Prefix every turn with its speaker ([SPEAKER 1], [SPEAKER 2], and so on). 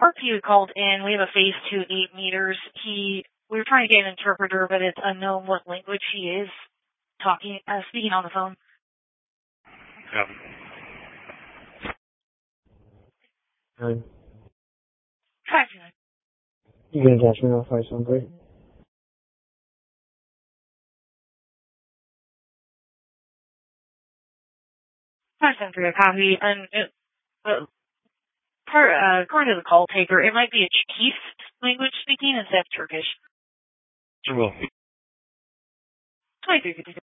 [SPEAKER 1] RPU called in. We have a phase 2 8 meters. We were trying to get an interpreter, but it's unknown what language he is speaking on the phone.
[SPEAKER 2] Yeah.
[SPEAKER 3] 9.
[SPEAKER 1] 529.
[SPEAKER 3] You can attach me off 573.
[SPEAKER 1] 573, a copy. And according to the call taker, it might be a chief language speaking instead of Turkish.
[SPEAKER 2] Well.
[SPEAKER 1] 23.